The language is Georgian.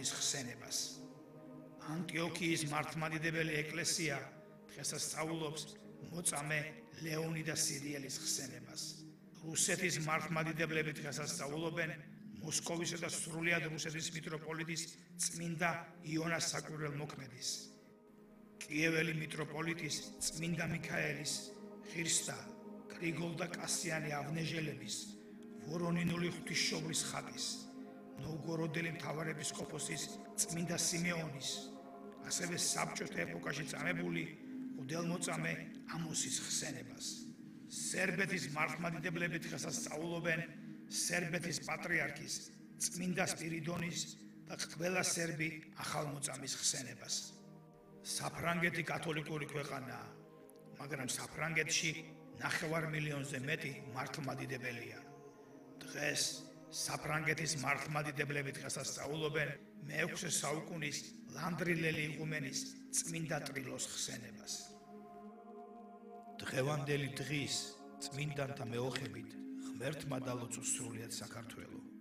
სპირიდონის ხსენებას. ანტიოქიის მართლმადიდებელი ეკლესია დღესასწაულობს მოწამე ლეონიდა სირიელის ხსენებას. რუსეთის მართლმადიდებლები დღესასწაულობენ მოსკოვისა და სრულიად რუსეთის მიტროპოლიტის წმინდა იონას საკვირველთმოქმედის, კიეველი მიტროპოლიტის წმინდა მიქაელის, ღირსთა გრიგოლ და კასიანი ავნეჟელების, ვორონინული ღვთისმშობლის ხატის, ნოვგოროდელი მთავარეპისკოპოსის წმინდა სიმეონის, ასევე საბჭოთა ეპოქაში წამებული მღვდელმოწამე ამოსის ხსენებას. სერბეთის მართლმადიდებლები დღესასწაულობენ სერბეთის პატრიარქის წმინდა სპირიდონის და ყველა სერბი ახალმოწამის ხსენებას. საფრანგეთი კათოლიკური ქვეყანაა, მაგრამ საფრანგეთში 9 მილიონზე მეტი მართლმადიდებელია. დღეს საფრანგეთის მართლმადიდებლები დღესასწაულობენ მე-6 საუკუნის ლანდრილელი იღუმენის წმინდა ტრილოს ხსენებას. დღევანდელი დღის წმინდანთა მეოხებით ღმერთმა დალოცოს სრულიად საქართველო.